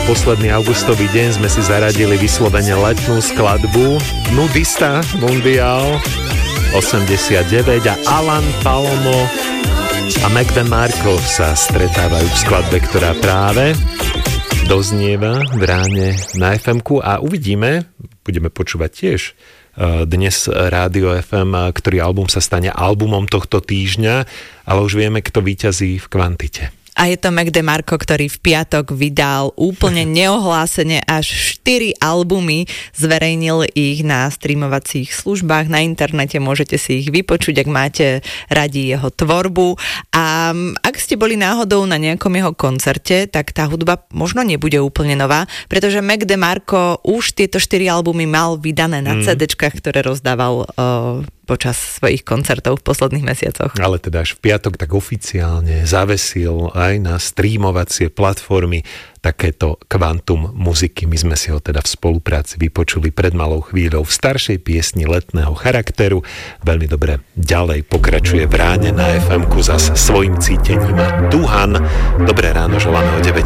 posledný augustový deň sme si zaradili vyslovene letnú skladbu Nudista Mundial 89 a Alan Palomo a Mac DeMarco sa stretávajú v skladbe, ktorá práve doznieva v ráne na FM-ku a uvidíme, budeme počúvať tiež dnes Rádio FM, ktorý album sa stane albumom tohto týždňa, ale už vieme, kto víťazí v kvantite. A je to Mac DeMarco, ktorý v piatok vydal úplne neohlásene až 4 albumy, zverejnil ich na streamovacích službách, na internete môžete si ich vypočuť, ak máte radi jeho tvorbu. A ak ste boli náhodou na nejakom jeho koncerte, tak tá hudba možno nebude úplne nová, pretože Mac DeMarco už tieto 4 albumy mal vydané na CDčkách, ktoré rozdával počas svojich koncertov v posledných mesiacoch. Ale teda až v piatok tak oficiálne zavesil aj na streamovacie platformy takéto kvantum muziky. My sme si ho teda v spolupráci vypočuli pred malou chvíľou v staršej piesni letného charakteru. Veľmi dobre ďalej pokračuje v ráne na FM-ku zase svojim cítením. Duhan, dobré ráno, želáme o 9.